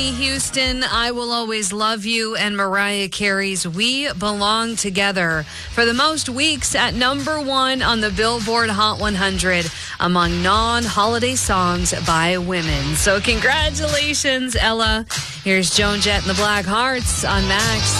Houston, I Will Always Love You, and Mariah Carey's We Belong Together for the most weeks at number 1 on the Billboard Hot 100 among non-holiday songs by women. So congratulations, Ella. Here's Joan Jett and the Black Hearts on Max.